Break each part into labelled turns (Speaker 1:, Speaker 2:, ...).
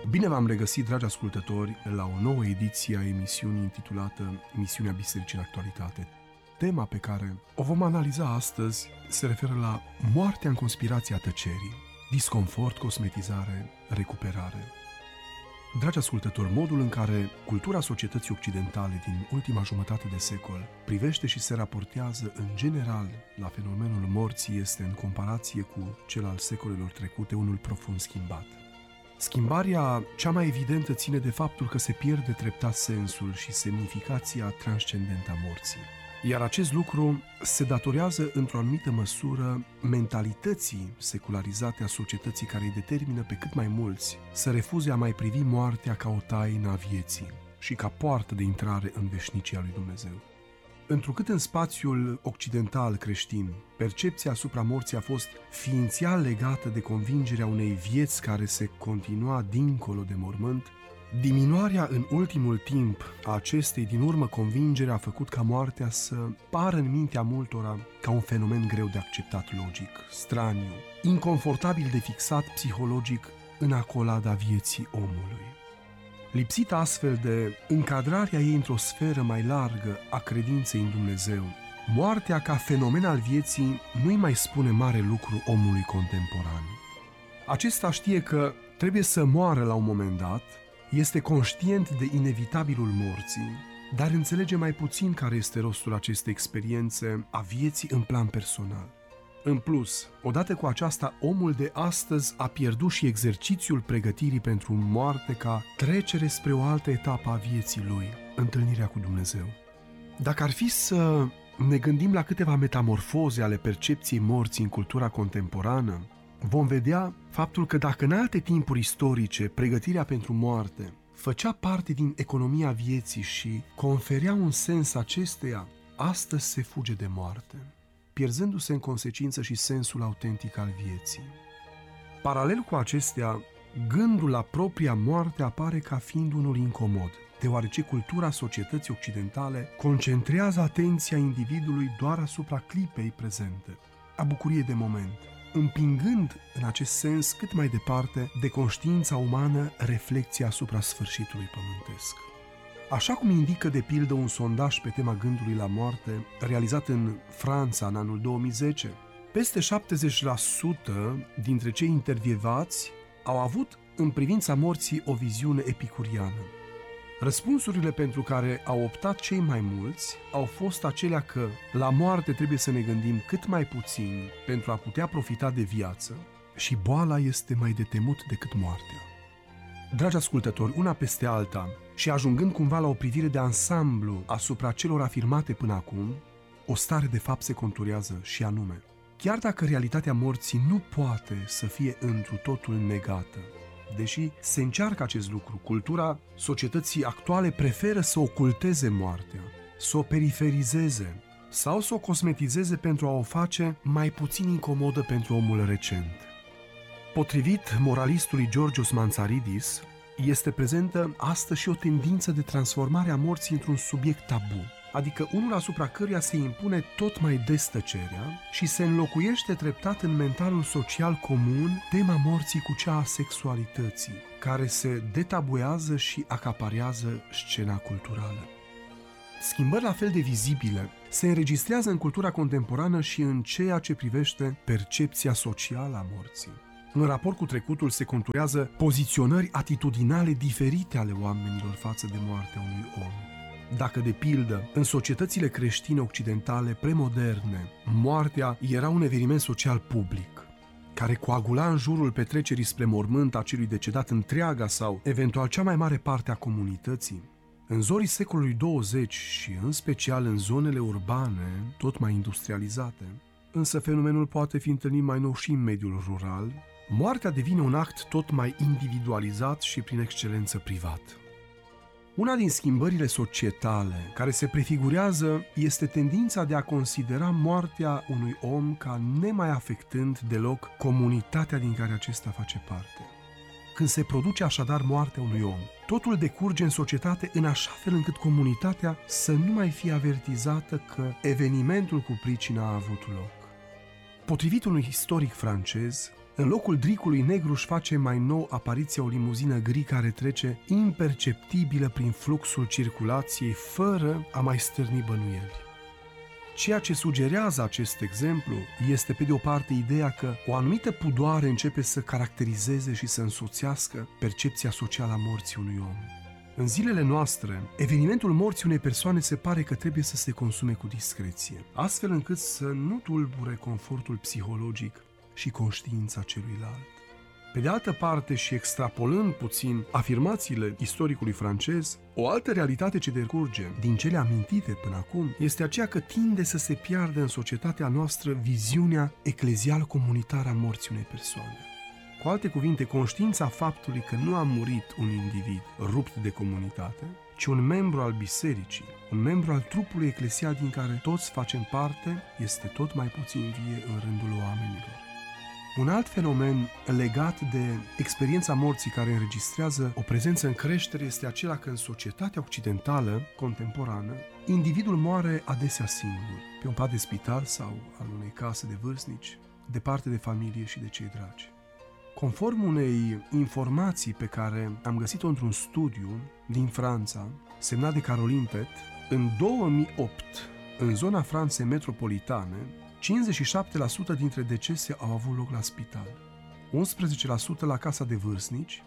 Speaker 1: Bine v-am regăsit, dragi ascultători, la o nouă ediție a emisiunii intitulată Misiunea Bisericii în Actualitate. Tema pe care o vom analiza astăzi se referă la moartea în conspirația tăcerii, disconfort, cosmetizare, recuperare. Dragi ascultători, modul în care cultura societății occidentale din ultima jumătate de secol privește și se raportează în general la fenomenul morții este, în comparație cu cel al secolelor trecute, unul profund schimbat. Schimbarea cea mai evidentă ține de faptul că se pierde treptat sensul și semnificația transcendentă a morții. Iar acest lucru se datorează într-o anumită măsură mentalității secularizate a societății, care îi determină pe cât mai mulți să refuze a mai privi moartea ca o taină a vieții și ca poartă de intrare în veșnicia lui Dumnezeu. Întrucât în spațiul occidental creștin, percepția asupra morții a fost ființial legată de convingerea unei vieți care se continua dincolo de mormânt, diminuarea în ultimul timp a acestei din urmă convingere a făcut ca moartea să pară în mintea multora ca un fenomen greu de acceptat logic, straniu, inconfortabil de fixat psihologic în acolada vieții omului. Lipsită astfel de încadrarea ei într-o sferă mai largă a credinței în Dumnezeu, moartea ca fenomen al vieții nu-i mai spune mare lucru omului contemporan. Acesta știe că trebuie să moară la un moment dat, este conștient de inevitabilul morții, dar înțelege mai puțin care este rostul acestei experiențe a vieții în plan personal. În plus, odată cu aceasta, omul de astăzi a pierdut și exercițiul pregătirii pentru moarte ca trecere spre o altă etapă a vieții lui, întâlnirea cu Dumnezeu. Dacă ar fi să ne gândim la câteva metamorfoze ale percepției morții în cultura contemporană, vom vedea faptul că dacă în alte timpuri istorice pregătirea pentru moarte făcea parte din economia vieții și conferea un sens acesteia, astăzi se fuge de moarte, pierzându-se în consecință și sensul autentic al vieții. Paralel cu acestea, gândul la propria moarte apare ca fiind unul incomod, deoarece cultura societății occidentale concentrează atenția individului doar asupra clipei prezente, a bucuriei de moment, împingând în acest sens cât mai departe de conștiința umană reflecția asupra sfârșitului pământesc. Așa cum indică de pildă un sondaj pe tema gândului la moarte, realizat în Franța în anul 2010, peste 70% dintre cei intervievați au avut în privința morții o viziune epicuriană. Răspunsurile pentru care au optat cei mai mulți au fost acelea că la moarte trebuie să ne gândim cât mai puțin pentru a putea profita de viață și boala este mai de temut decât moartea. Dragi ascultători, una peste alta, și ajungând cumva la o privire de ansamblu asupra celor afirmate până acum, o stare de fapt se conturează și anume: chiar dacă realitatea morții nu poate să fie întru totul negată, deși se încearcă acest lucru, cultura societății actuale preferă să oculteze moartea, să o periferizeze sau să o cosmetizeze pentru a o face mai puțin incomodă pentru omul recent. Potrivit moralistului Georgios Manțaridis, este prezentă astăzi și o tendință de transformare a morții într-un subiect tabu, adică unul asupra căruia se impune tot mai des tăcerea și se înlocuiește treptat în mentalul social comun tema morții cu cea a sexualității, care se detabuează și acaparează scena culturală. Schimbări la fel de vizibile se înregistrează în cultura contemporană și în ceea ce privește percepția socială a morții. În raport cu trecutul se conturează poziționări atitudinale diferite ale oamenilor față de moartea unui om. Dacă, de pildă, în societățile creștine occidentale premoderne, moartea era un eveniment social public, care coagula în jurul petrecerii spre mormânt a celui decedat întreaga sau, eventual, cea mai mare parte a comunității, în zorii secolului 20 și, în special, în zonele urbane, tot mai industrializate, însă fenomenul poate fi întâlnit mai nou și în mediul rural, moartea devine un act tot mai individualizat și prin excelență privat. Una din schimbările societale care se prefigurează este tendința de a considera moartea unui om ca nemai afectând deloc comunitatea din care acesta face parte. Când se produce așadar moartea unui om, totul decurge în societate în așa fel încât comunitatea să nu mai fie avertizată că evenimentul cu pricina a avut loc. Potrivit unui istoric francez, În locul dricului negru își face mai nou apariția o limuzină gri care trece imperceptibilă prin fluxul circulației, fără a mai stârni bănuieli. Ceea ce sugerează acest exemplu este, pe de o parte, ideea că o anumită pudoare începe să caracterizeze și să însoțească percepția socială a morții unui om. În zilele noastre, evenimentul morții unei persoane se pare că trebuie să se consume cu discreție, astfel încât să nu tulbure confortul psihologic și conștiința celuilalt. Pe de altă parte, și extrapolând puțin afirmațiile istoricului francez, o altă realitate ce decurge din cele amintite până acum este aceea că tinde să se piardă în societatea noastră viziunea eclezial-comunitară a morții unei persoane. Cu alte cuvinte, conștiința faptului că nu a murit un individ rupt de comunitate, ci un membru al bisericii, un membru al trupului eclesial din care toți facem parte, este tot mai puțin vie în rândul oamenilor. Un alt fenomen legat de experiența morții care înregistrează o prezență în creștere este acela că în societatea occidentală, contemporană, individul moare adesea singur, pe un pat de spital sau al unei case de vârstnici, departe de familie și de cei dragi. Conform unei informații pe care am găsit-o într-un studiu din Franța, semnat de Caroline Pet, în 2008, în zona Franței metropolitane, 57% dintre decese au avut loc la spital, 11% la casa de vârstnici,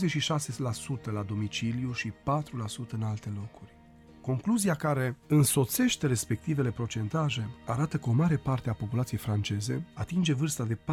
Speaker 1: 26% la domiciliu și 4% în alte locuri. Concluzia care însoțește respectivele procentaje arată că o mare parte a populației franceze atinge vârsta de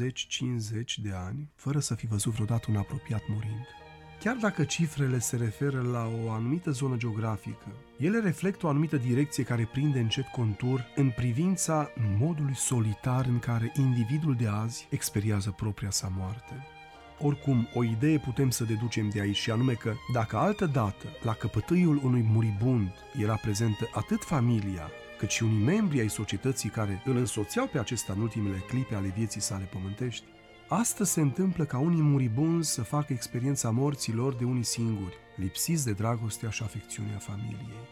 Speaker 1: 40-50 de ani, fără să fi văzut vreodată un apropiat murind. Chiar dacă cifrele se referă la o anumită zonă geografică, ele reflectă o anumită direcție care prinde încet contur în privința modului solitar în care individul de azi experiază propria sa moarte. Oricum, o idee putem să deducem de aici, și anume că dacă altădată, la căpătâiul unui muribund, era prezentă atât familia, cât și unii membri ai societății care îl însoțeau pe acesta în ultimele clipe ale vieții sale pământești, astăzi se întâmplă ca unii muribunzi să facă experiența morții lor de unii singuri, lipsiți de dragostea și afecțiunea familiei.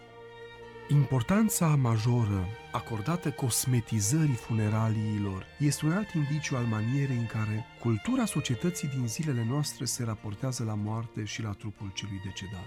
Speaker 1: Importanța majoră acordată cosmetizării funeraliilor este un alt indiciu al manierei în care cultura societății din zilele noastre se raportează la moarte și la trupul celui decedat.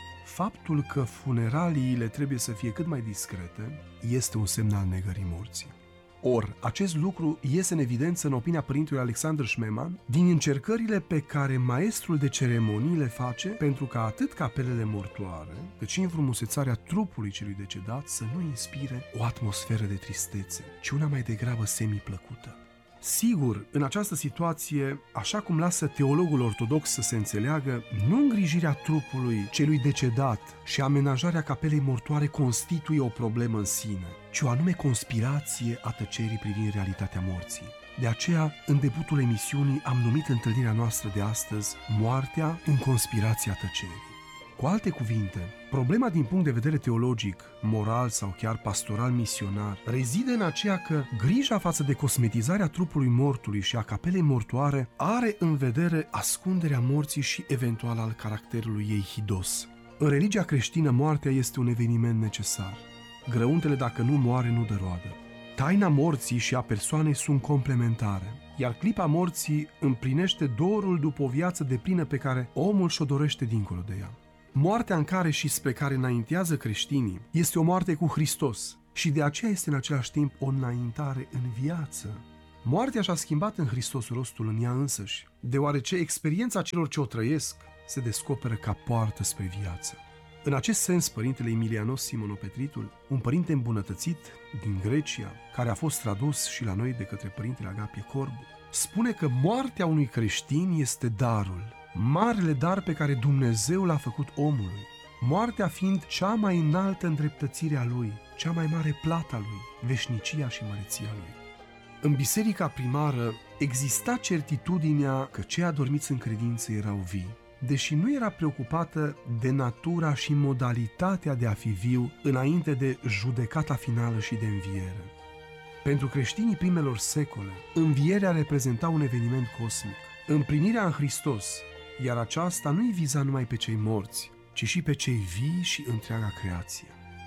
Speaker 1: Faptul că funeraliile trebuie să fie cât mai discrete este un semn al negării morții. Or, acest lucru iese în evidență în opinia părintelui Alexander Schmemann din încercările pe care maestrul de ceremonii le face pentru ca atât capelele mortoare, cât și înfrumusețarea trupului celui decedat să nu inspire o atmosferă de tristețe, ci una mai degrabă semi-plăcută. Sigur, în această situație, așa cum lasă teologul ortodox să se înțeleagă, nu îngrijirea trupului celui decedat și amenajarea capelei mortoare constituie o problemă în sine, ci o anume conspirație a tăcerii privind realitatea morții. De aceea, în debutul emisiunii am numit întâlnirea noastră de astăzi Moartea în conspirația tăcerii. Cu alte cuvinte, problema din punct de vedere teologic, moral sau chiar pastoral misionar rezidă în aceea că grija față de cosmetizarea trupului mortului și a capelei mortoare are în vedere ascunderea morții și eventual al caracterului ei hidos. În religia creștină, moartea este un eveniment necesar. Grăuntele, dacă nu moare, nu dă roadă. Taina morții și a persoanei sunt complementare, iar clipa morții împlinește dorul după o viață deplină pe care omul și-o dorește dincolo de ea. Moartea în care și spre care înaintează creștinii este o moarte cu Hristos și de aceea este în același timp o înaintare în viață. Moartea și-a schimbat în Hristos rostul în ea însăși, deoarece experiența celor ce o trăiesc se descoperă ca poartă spre viață. În acest sens, părintele Emilianos Simonopetritul, un părinte îmbunătățit din Grecia, care a fost tradus și la noi de către părintele Agapie Corbu, spune că moartea unui creștin este darul, marele dar pe care Dumnezeu l-a făcut omului, moartea fiind cea mai înaltă îndreptățire a lui, cea mai mare plată a lui, veșnicia și măreția lui. În biserica primară exista certitudinea că cei adormiți în credință erau vii, deși nu era preocupată de natura și modalitatea de a fi viu înainte de judecata finală și de înviere. Pentru creștinii primelor secole, învierea reprezenta un eveniment cosmic, împlinirea în Hristos, iar aceasta nu-i viza numai pe cei morți, ci și pe cei vii și întreaga creație.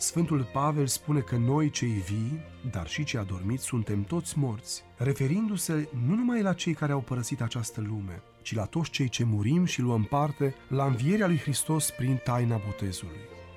Speaker 1: Sfântul Pavel spune că noi cei vii, dar și cei adormiți, suntem toți morți, referindu-se nu numai la cei care au părăsit această lume, ci la toți cei ce murim și luăm parte la învierea lui Hristos prin taina botezului.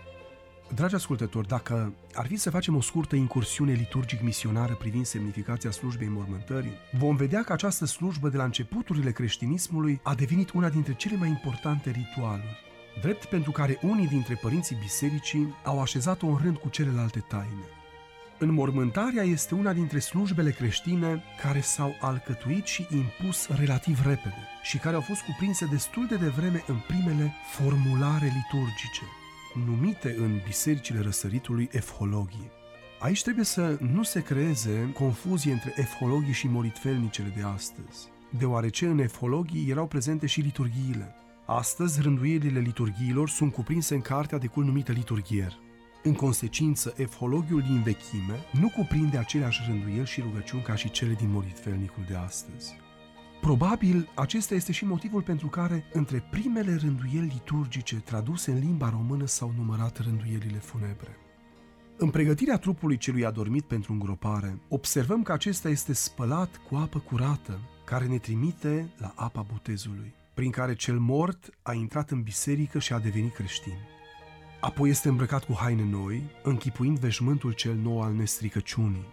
Speaker 1: Dragi ascultători, dacă ar fi să facem o scurtă incursiune liturgic-misionară privind semnificația slujbei înmormântării, vom vedea că această slujbă de la începuturile creștinismului a devenit una dintre cele mai importante ritualuri, drept pentru care unii dintre părinții bisericii au așezat-o în rând cu celelalte taine. Înmormântarea este una dintre slujbele creștine care s-au alcătuit și impus relativ repede și care au fost cuprinse destul de devreme în primele formulare liturgice, numite în bisericile răsăritului efhologii. Aici trebuie să nu se creeze confuzie între efhologii și moritfelnicele de astăzi, deoarece în efhologii erau prezente și liturghiile. Astăzi, rânduielile liturghiilor sunt cuprinse în cartea de cult numită liturghier. În consecință, efhologiul din vechime nu cuprinde aceleași rânduieli și rugăciuni ca și cele din moritfelnicul de astăzi. Probabil, acesta este și motivul pentru care, între primele rânduieli liturgice traduse în limba română, s-au numărat rânduielile funebre. În pregătirea trupului celui adormit pentru îngropare, observăm că acesta este spălat cu apă curată, care ne trimite la apa botezului, prin care cel mort a intrat în biserică și a devenit creștin. Apoi este îmbrăcat cu haine noi, închipuind veșmântul cel nou al nestricăciunii.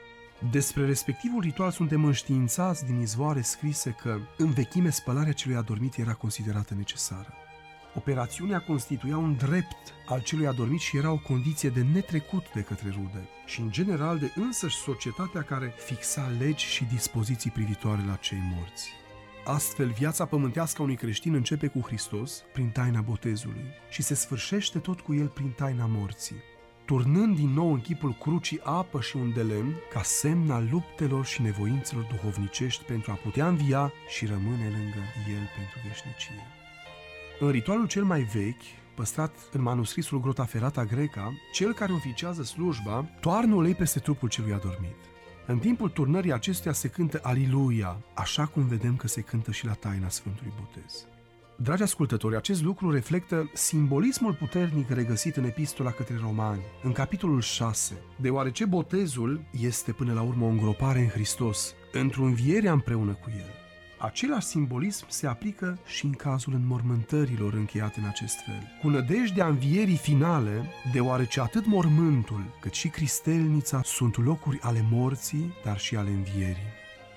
Speaker 1: Despre respectivul ritual suntem înștiințați din izvoare scrise că, în vechime, spălarea celui adormit era considerată necesară. Operațiunea constituia un drept al celui adormit și era o condiție de netrecut de către rude și, în general, de însăși societatea care fixa legi și dispoziții privitoare la cei morți. Astfel, viața pământească a unui creștin începe cu Hristos, prin taina botezului, și se sfârșește tot cu el prin taina morții, turnând din nou în chipul crucii apă și un de lemn ca semn al luptelor și nevoințelor duhovnicești pentru a putea învia și rămâne lângă el pentru veșnicie. În ritualul cel mai vechi, păstrat în manuscrisul Grota Ferrata Greca, cel care oficiază slujba toarnă ulei peste trupul celui adormit. În timpul turnării acestuia se cântă Aliluia, așa cum vedem că se cântă și la taina Sfântului Botez. Dragi ascultători, acest lucru reflectă simbolismul puternic regăsit în Epistola către Romani, în capitolul 6, deoarece botezul este până la urmă o îngropare în Hristos, într-o înviere împreună cu El. Același simbolism se aplică și în cazul înmormântărilor încheiate în acest fel, cu nădejdea învierii finale, deoarece atât mormântul cât și cristelnița sunt locuri ale morții, dar și ale învierii.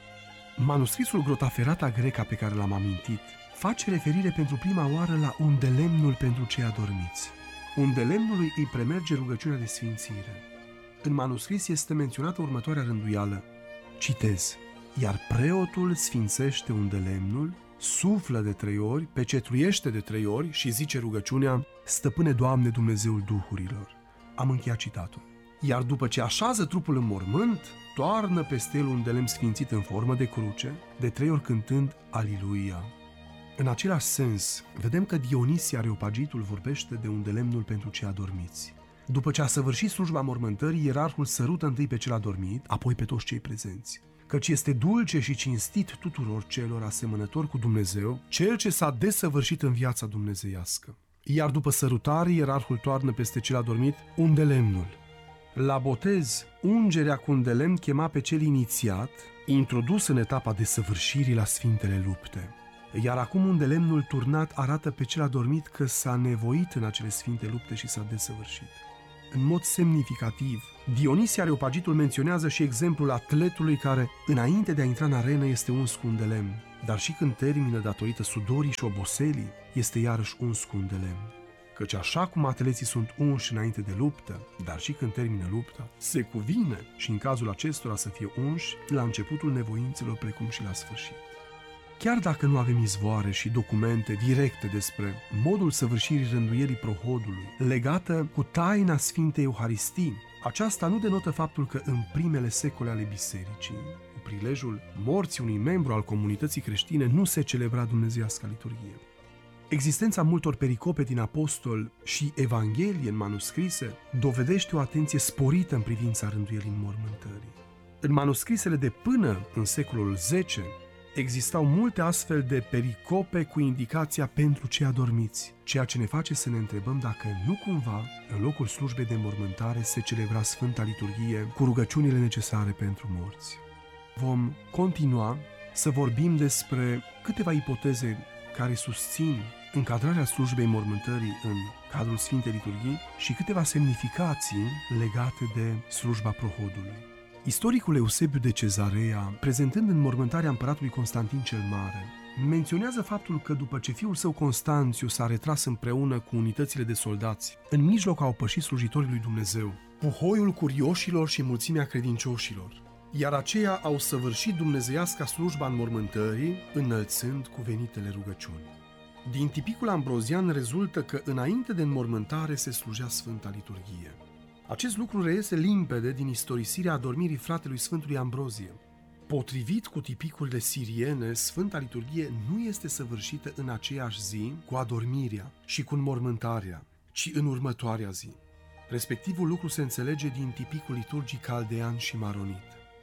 Speaker 1: Manuscrisul Grota Ferrata Greca pe care l-am amintit face referire pentru prima oară la undelemnul pentru cei adormiți. Undelemnului îi premerge rugăciunea de sfințire. În manuscris este menționată următoarea rânduială. Citez: iar preotul sfințește undelemnul, suflă de 3 ori, pecetluiește de 3 ori și zice rugăciunea: Stăpâne Doamne Dumnezeul duhurilor. Am încheiat citatul. Iar după ce așează trupul în mormânt, toarnă peste el un de lemn sfințit în formă de cruce, de 3 ori cântând Aliluia. În același sens, vedem că Dionisie Areopagitul vorbește de un de lemnul pentru cei adormiți. După ce a săvârșit slujba mormântării, ierarhul sărută întâi pe cel adormit, apoi pe toți cei prezenți. Căci este dulce și cinstit tuturor celor asemănători cu Dumnezeu, cel ce s-a desăvârșit în viața dumnezeiască. Iar după sărutare, ierarhul toarnă peste cel adormit un de lemnul. La botez, ungerea cu un de lemn chema pe cel inițiat, introdus în etapa desăvârșirii la sfintele lupte. Iar acum un de lemnul turnat arată pe cel adormit că s-a nevoit în acele sfinte lupte și s-a desăvârșit. În mod semnificativ, Dionisie Areopagitul menționează și exemplul atletului care, înainte de a intra în arenă, este uns cu un de lemn, dar și când termină datorită sudorii și oboselii, este iarăși uns cu un de lemn. Căci așa cum atleții sunt unși înainte de luptă, dar și când termină lupta, se cuvine și în cazul acestora să fie unși la începutul nevoințelor precum și la sfârșit. Chiar dacă nu avem izvoare și documente directe despre modul săvârșirii rânduierii prohodului, legată cu taina Sfintei Euharistii, aceasta nu denotă faptul că în primele secole ale bisericii, cu prilejul morții unui membru al comunității creștine, nu se celebra dumnezeiasca liturghie. Existența multor pericope din apostol și evanghelii în manuscrise dovedește o atenție sporită în privința rânduierii înmormântării. În manuscrisele de până în secolul X, Existau multe astfel de pericope cu indicația pentru cei adormiți, ceea ce ne face să ne întrebăm dacă nu cumva, în locul slujbei de înmormântare, se celebra Sfânta Liturghie cu rugăciunile necesare pentru morți. Vom continua să vorbim despre câteva ipoteze care susțin încadrarea slujbei înmormântării în cadrul Sfintei Liturghii și câteva semnificații legate de slujba prohodului. Istoricul Eusebiu de Cezarea, prezentând înmormântarea împăratului Constantin cel Mare, menționează faptul că după ce fiul său Constanțiu s-a retras împreună cu unitățile de soldați, în mijloc au pășit slujitorii lui Dumnezeu, puhoiul curioșilor și mulțimea credincioșilor, iar aceia au săvârșit dumnezeiasca slujba înmormântării, înălțând cuvenitele rugăciuni. Din tipicul ambrozian rezultă că înainte de înmormântare se slujea Sfânta Liturghie. Acest lucru reiese limpede din istorisirea adormirii fratelui Sfântului Ambrozie. Potrivit cu tipicurile siriene, Sfânta Liturghie nu este săvârșită în aceeași zi cu adormirea și cu înmormântarea, ci în următoarea zi. Respectivul lucru se înțelege din tipicul liturgic caldean și maronit.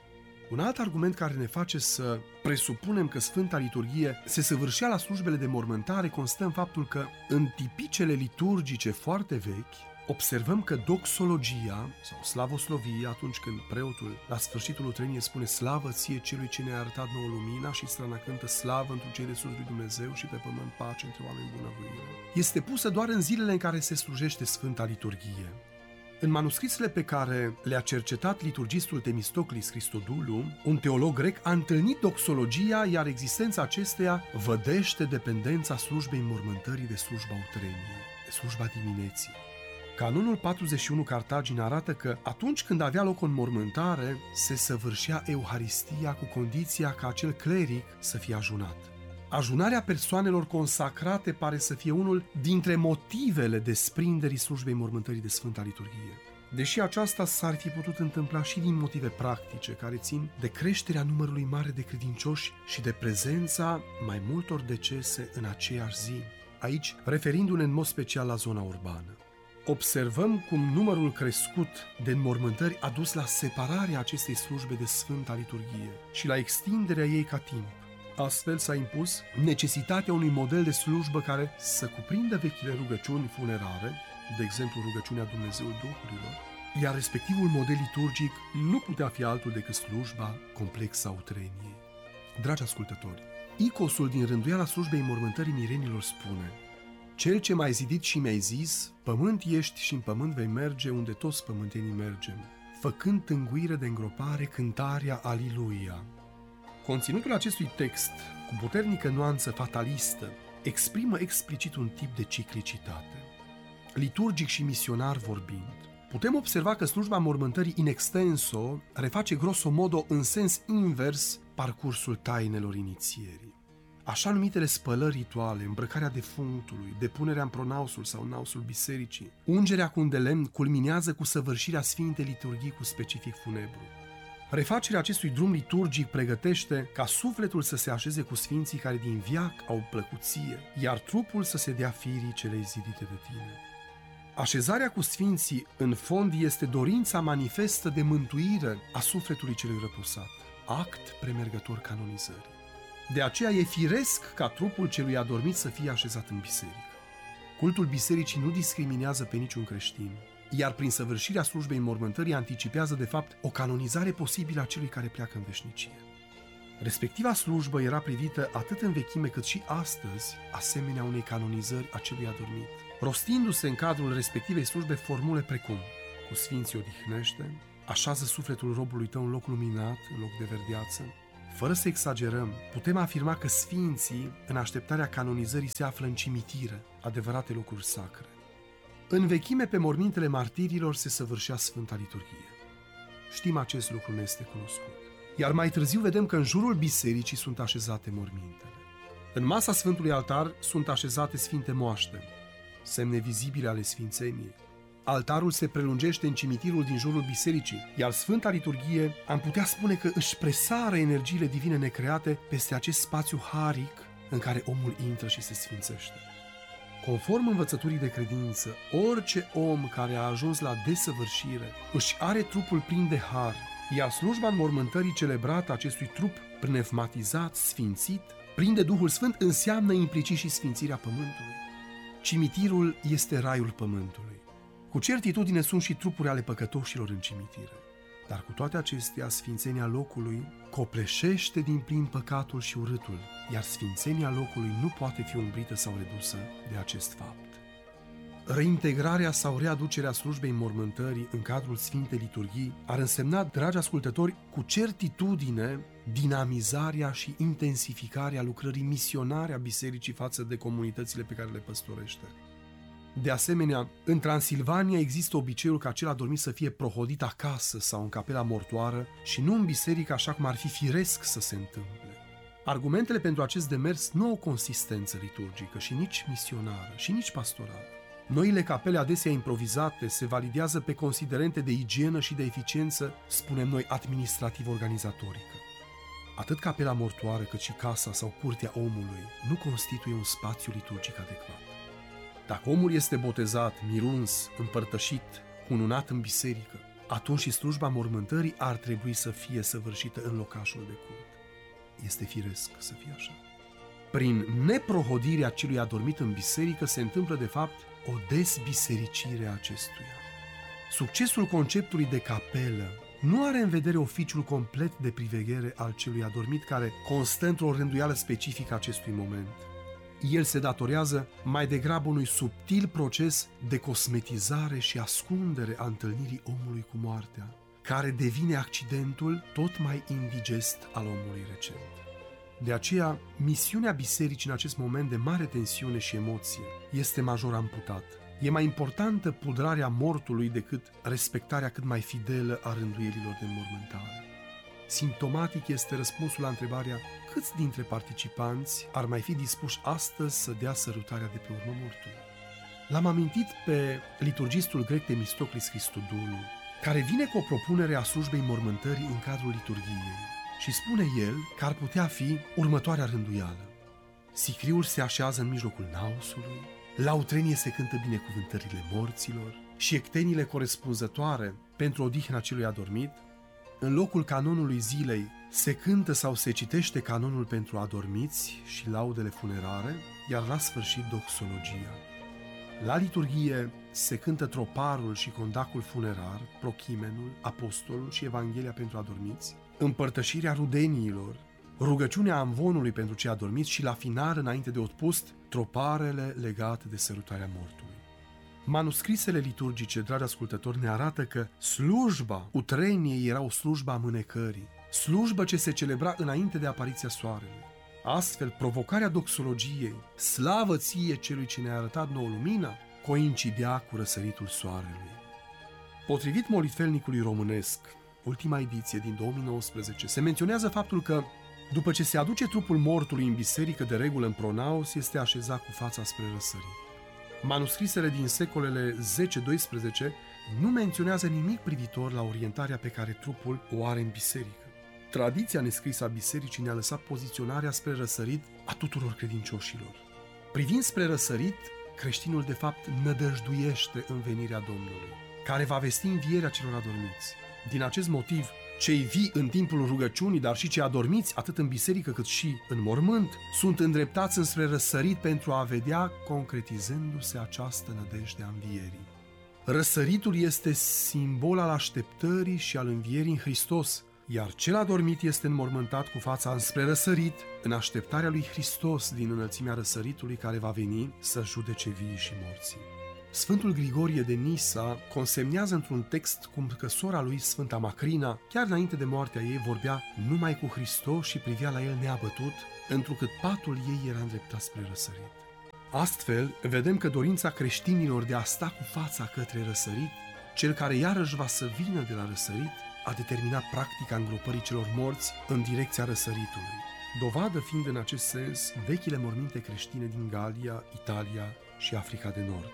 Speaker 1: Un alt argument care ne face să presupunem că Sfânta Liturghie se săvârșea la slujbele de mormântare constă în faptul că în tipicele liturgice foarte vechi observăm că doxologia sau slavoslovia, atunci când preotul la sfârșitul utreniei spune slavă ție celui ce ne-a arătat nouă lumina și strana cântă slavă întru cei de sus lui Dumnezeu și pe pământ pace între oameni bunăvoire, este pusă doar în zilele în care se slujește Sfânta Liturghie. În manuscrisele pe care le-a cercetat liturgistul Temistoclis Christodoulou, un teolog grec a întâlnit doxologia, iar existența acesteia vădește dependența slujbei înmormântării de slujba utreniei, de slujba dimineții. Canonul 41 Cartagin arată că atunci când avea loc o înmormântare, se săvârșea Euharistia cu condiția ca acel cleric să fie ajunat. Ajunarea persoanelor consacrate pare să fie unul dintre motivele desprinderii slujbei înmormântării de Sfânta Liturghie. Deși aceasta s-ar fi putut întâmpla și din motive practice, care țin de creșterea numărului mare de credincioși și de prezența mai multor decese în aceeași zi, aici referindu-ne în mod special la zona urbană. Observăm cum numărul crescut de înmormântări a dus la separarea acestei slujbe de Sfânta Liturghie și la extinderea ei ca timp. Astfel s-a impus necesitatea unui model de slujbă care să cuprindă vechile rugăciuni funerare, de exemplu rugăciunea Dumnezeul Duhurilor, iar respectivul model liturgic nu putea fi altul decât slujba complexă a utreniei. Dragi ascultători, icosul din rânduiala slujbei înmormântării mirenilor spune: Cel ce m-ai zidit și mi-ai zis, pământ ești și în pământ vei merge unde toți pământenii mergem, făcând tânguire de îngropare cântarea Aliluia. Conținutul acestui text, cu puternică nuanță fatalistă, exprimă explicit un tip de ciclicitate. Liturgic și misionar vorbind, putem observa că slujba înmormântării in extenso reface grosomodo în sens invers parcursul tainelor inițierii. Așa numitele spălări rituale, îmbrăcarea defunctului, depunerea în pronausul sau nausul bisericii, ungerea cu un de lemn culminează cu săvârșirea Sfintei Liturghii cu specific funebru. Refacerea acestui drum liturgic pregătește ca sufletul să se așeze cu sfinții care din veac au plăcut ție, iar trupul să se dea firii celei zidite de tine. Așezarea cu sfinții, în fond, este dorința manifestă de mântuire a sufletului celui răposat, act premergător canonizării. De aceea e firesc ca trupul celui adormit să fie așezat în biserică. Cultul bisericii nu discriminează pe niciun creștin, iar prin săvârșirea slujbei înmormântării anticipează de fapt o canonizare posibilă a celui care pleacă în veșnicie. Respectiva slujbă era privită atât în vechime cât și astăzi, asemenea unei canonizări a celui adormit, rostindu-se în cadrul respectivei slujbe formule precum: cu sfinții odihnește, așează sufletul robului tău în loc luminat, în loc de verdeață. Fără să exagerăm, putem afirma că sfinții, în așteptarea canonizării, se află în cimitire, adevărate locuri sacre. În vechime, pe mormintele martirilor se săvârșea Sfânta Liturghie. Știm acest lucru, ne este cunoscut. Iar mai târziu vedem că în jurul bisericii sunt așezate mormintele. În masa Sfântului Altar sunt așezate sfinte moaște, semne vizibile ale sfințeniei. Altarul se prelungește în cimitirul din jurul bisericii, iar Sfânta Liturghie am putea spune că își presară energiile divine necreate peste acest spațiu haric în care omul intră și se sfințește. Conform învățăturii de credință, orice om care a ajuns la desăvârșire își are trupul plin de har, iar slujba înmormântării celebrată acestui trup pneumatizat, sfințit, plin de Duhul Sfânt, înseamnă implicit și sfințirea pământului. Cimitirul este raiul pământului. Cu certitudine sunt și trupuri ale păcătoșilor în cimitire. Dar cu toate acestea, sfințenia locului copleșește din plin păcatul și urâtul, iar sfințenia locului nu poate fi umbrită sau redusă de acest fapt. Reintegrarea sau readucerea slujbei înmormântării în cadrul Sfintei Liturghii ar însemna, dragi ascultători, cu certitudine dinamizarea și intensificarea lucrării misionare a bisericii față de comunitățile pe care le păstorește. De asemenea, în Transilvania există obiceiul ca cel adormit să fie prohodit acasă sau în capela mortoară și nu în biserică, așa cum ar fi firesc să se întâmple. Argumentele pentru acest demers nu au consistență liturgică și nici misionară și nici pastorală. Noile capele adesea improvizate se validează pe considerente de igienă și de eficiență, spunem noi, administrativ-organizatorică. Atât capela mortoară cât și casa sau curtea omului nu constituie un spațiu liturgic adecvat. Dacă omul este botezat, miruns, împărtășit, cununat în biserică, atunci și slujba mormântării ar trebui să fie săvârșită în locașul de cult. Este firesc să fie așa. Prin neprohodirea celui adormit în biserică se întâmplă de fapt o dezbisericire a acestuia. Succesul conceptului de capelă nu are în vedere oficiul complet de priveghere al celui adormit care constă într-o rânduială specifică acestui moment. El se datorează mai degrabă unui subtil proces de cosmetizare și ascundere a întâlnirii omului cu moartea, care devine accidentul tot mai indigest al omului recent. De aceea, misiunea bisericii în acest moment de mare tensiune și emoție este major amputată. E mai importantă pudrarea mortului decât respectarea cât mai fidelă a rânduielilor de înmormântare. Simptomatic este răspunsul la întrebarea câți dintre participanți ar mai fi dispuși astăzi să dea sărutarea de pe urmă mortului. L-am amintit pe liturgistul grec Temistoclis Christodoulou, care vine cu o propunere a slujbei înmormântării în cadrul liturghiei și spune el că ar putea fi următoarea rânduială. Sicriul se așează în mijlocul naosului, la utrenie se cântă binecuvântările morților și ectenile corespunzătoare pentru odihna celui adormit. În locul canonului zilei se cântă sau se citește canonul pentru adormiți și laudele funerare, iar la sfârșit doxologia. La liturghie se cântă troparul și condacul funerar, prochimenul, apostolul și Evanghelia pentru adormiți, împărtășirea rudeniilor, rugăciunea amvonului pentru cei adormiți și la final, înainte de otpust, troparele legate de sărutarea mortului. Manuscrisele liturgice, dragi ascultători, ne arată că slujba utreniei era o slujbă a mânecării, slujbă ce se celebra înainte de apariția soarelui. Astfel, provocarea doxologiei, slavă ție celui ce ne-a arătat nouă lumina, coincidea cu răsăritul soarelui. Potrivit molitvelnicului românesc, ultima ediție din 2019, se menționează faptul că după ce se aduce trupul mortului în biserică, de regulă în pronaos, este așezat cu fața spre răsărit. Manuscrisele din secolele 10-12 nu menționează nimic privitor la orientarea pe care trupul o are în biserică. Tradiția nescrisă a bisericii ne-a lăsat poziționarea spre răsărit a tuturor credincioșilor. Privind spre răsărit, creștinul de fapt nădăjduiește în venirea Domnului, care va vesti învierea celor adormiți. Din acest motiv, cei vii în timpul rugăciunii, dar și cei adormiți, atât în biserică cât și în mormânt, sunt îndreptați înspre răsărit pentru a vedea concretizându-se această nădejde a învierii. Răsăritul este simbol al așteptării și al învierii în Hristos, iar cel adormit este înmormântat cu fața înspre răsărit, în așteptarea lui Hristos din înălțimea răsăritului care va veni să judece vii și morții. Sfântul Grigorie de Nisa consemnează într-un text cum că sora lui, Sfânta Macrina, chiar înainte de moartea ei, vorbea numai cu Hristos și privea la el neabătut, întrucât patul ei era îndreptat spre răsărit. Astfel, vedem că dorința creștinilor de a sta cu fața către răsărit, cel care iarăși va să vină de la răsărit, a determinat practica îngropării celor morți în direcția răsăritului. Dovadă fiind în acest sens vechile morminte creștine din Galia, Italia și Africa de Nord.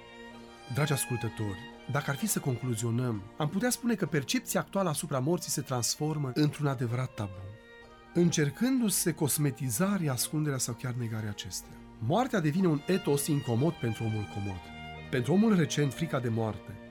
Speaker 1: Dragi ascultători, dacă ar fi să concluzionăm, am putea spune că percepția actuală asupra morții se transformă într-un adevărat tabu, încercându-se cosmetizarea, ascunderea sau chiar negarea acestea. Moartea devine un etos incomod pentru omul comod. Pentru omul recent, frica de moarte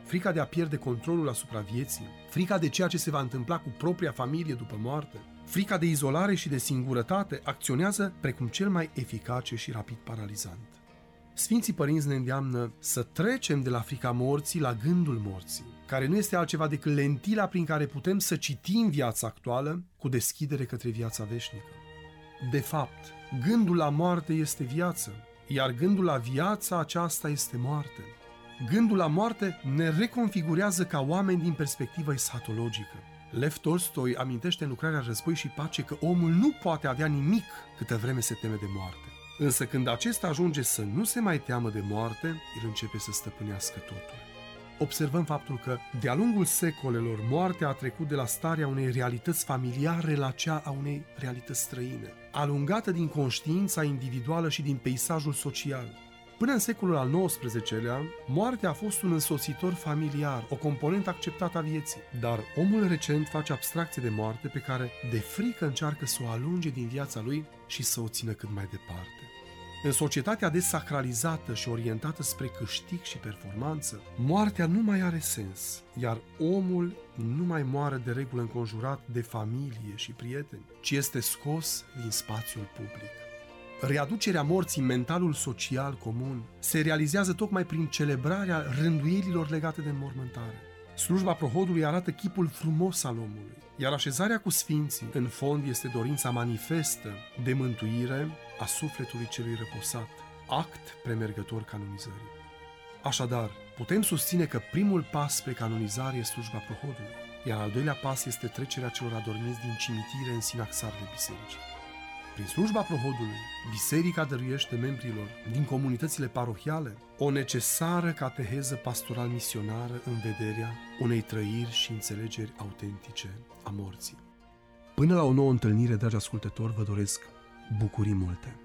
Speaker 1: frica de a pierde controlul asupra vieții, frica de ceea ce se va întâmpla cu propria familie după moarte, frica de izolare și de singurătate acționează precum cel mai eficace și rapid paralizant. Sfinții părinți ne îndeamnă să trecem de la frica morții la gândul morții, care nu este altceva decât lentila prin care putem să citim viața actuală cu deschidere către viața veșnică. De fapt, gândul la moarte este viață, iar gândul la viața aceasta este moarte. Gândul la moarte ne reconfigurează ca oameni din perspectivă eschatologică. Lev Tolstoi amintește în lucrarea Război și Pace că omul nu poate avea nimic câtă vreme se teme de moarte. Însă când acesta ajunge să nu se mai teamă de moarte, el începe să stăpânească totul. Observăm faptul că, de-a lungul secolelor, moartea a trecut de la starea unei realități familiare la cea a unei realități străine, alungată din conștiința individuală și din peisajul social. Până în secolul al XIX-lea, moartea a fost un însoțitor familiar, o componentă acceptată a vieții. Dar omul recent face abstracție de moarte pe care, de frică, încearcă să o alunge din viața lui și să o țină cât mai departe. În societatea desacralizată și orientată spre câștig și performanță, moartea nu mai are sens, iar omul nu mai moare de regulă înconjurat de familie și prieteni, ci este scos din spațiul public. Readucerea morții în mentalul social comun se realizează tocmai prin celebrarea rânduielilor legate de înmormântare. Slujba prohodului arată chipul frumos al omului, iar așezarea cu sfinții, în fond, este dorința manifestă de mântuire a sufletului celui răposat, act premergător canonizării. Așadar, putem susține că primul pas spre canonizare este slujba prohodului, iar al doilea pas este trecerea celor adormiți din cimitire în sinaxarele bisericii. Prin slujba prohodului, biserica dăruiește membrilor din comunitățile parohiale o necesară cateheză pastoral-misionară în vederea unei trăiri și înțelegeri autentice a morții. Până la o nouă întâlnire, dragi ascultători, vă doresc bucurii multe!